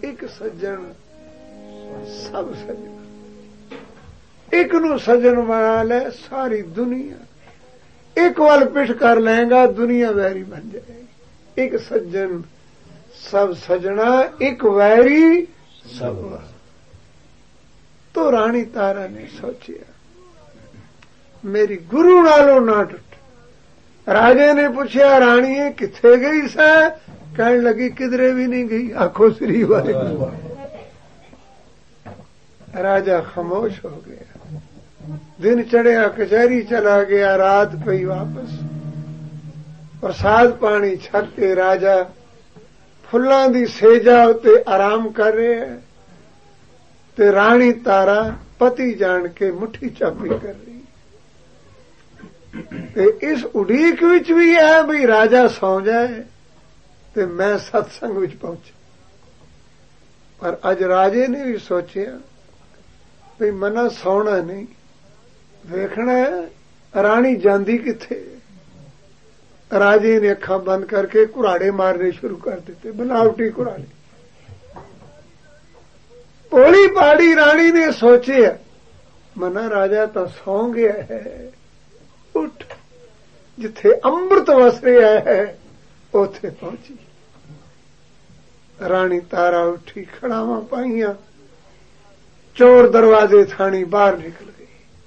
एक सज्जन सब सज्जन, एक नू सज्जन बना ले सारी दुनिया, एक वाल पिठ कर लेगा दुनिया वैरी बन जाएगी। एक सज्जन सब सजना, एक वैरी सब। तो रानी तारा ने सोचिया मेरी गुरु नालों ना टुट। राजे ने पूछा रानी किथे गई सा? कहने लगी किधरे भी नहीं गई, आंखों श्री वाले। राजा खामोश हो गया। दिन चढ़िया कचहरी चला गया, रात पई वापस। प्रसाद पानी छक के राजा फुल्लां दी सेजा उत्ते आराम कर रहे है ते रानी तारा पति जान के मुट्ठी चापी कर रही। ते इस उड़ीक विच भी है बई राजा सौ जाए ते मैं सत्संग विच पहुंचा। पर अज राजे ने भी सोचिया बई मना सौना नहीं, वेखना है रानी जांदी किथे। राजे ने अखा बंद करके कुराड़े मारने शुरू कर दिते, बनावटी कुराड़े। भोली पाड़ी रानी ने सोचिया मना राजा तो सौ गया है, उठ जिथे अमृत वस रहा है उथे पहुंची। रानी तारा उठी, खड़ावां पाईयां, चोर दरवाजे थानी बाहर निकल गई।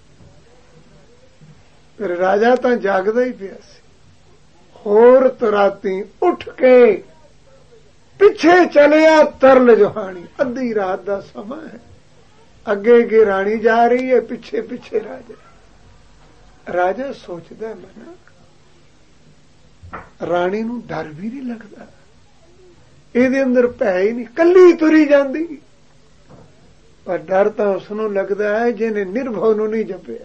फिर राजा तो जागदा ही पिया सी। होर तराती उठ के पिछे चलिया तरल जोहानी। अद्धी रात का समा है, अगे अगे रानी जा रही है, पिछे पिछे राजा। राजा सोचदा मना रानी नूं डर भी नहीं लगता, ਇਹਦੇ अंदर भै ही नहीं, कल्ली तुरी जाती। पर डर तो उसनों लगता है जिन्हें निर्भव नूं नहीं जपिया।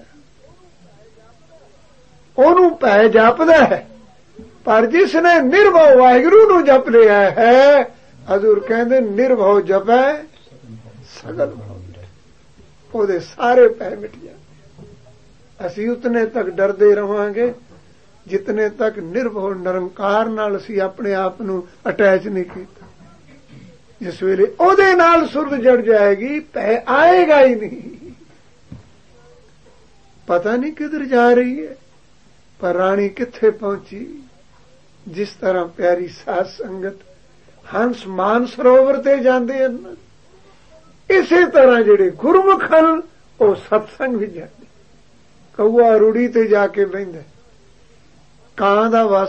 ओनू भै जपदा है, पर जिसने निर्भव वाहिगुरू नूं जप लिया है, हजूर कहंदे निर्भव जपै सगल भव, ओदे सारे भै मिट जाते। असी उतने तक डरदे रहांगे जितने तक निर्भव निरंकार नाल असी अपने आप नूं अटैच नहीं कीता। जिस वेले ओदे नाल सुरत जड़ जाएगी, भै आएगा ही नहीं। पता नहीं किधर जा रही है, पर रानी किथे पहुंची। जिस तरह प्यारी साध संगत हंस मान सरोवर ते जांदे हन, इसे तरह जिहड़े गुरमुख हन ओ सत्संग भी जांदे। कौआ रूड़ी ते जाके बहिंदा, कां दा